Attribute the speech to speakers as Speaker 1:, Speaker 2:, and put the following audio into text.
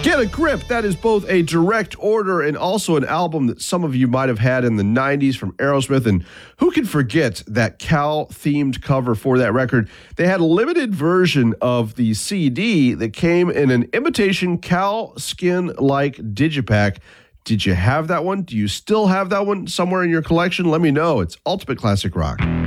Speaker 1: Get a Grip. That is both a direct order and also an album that some of you might have had in the 90s from Aerosmith. And who can forget that cow-themed cover for that record? They had a limited version of the CD that came in an imitation cow skin-like digipack. Did you have that one? Do you still have that one somewhere in your collection? Let me know. It's Ultimate Classic Rock.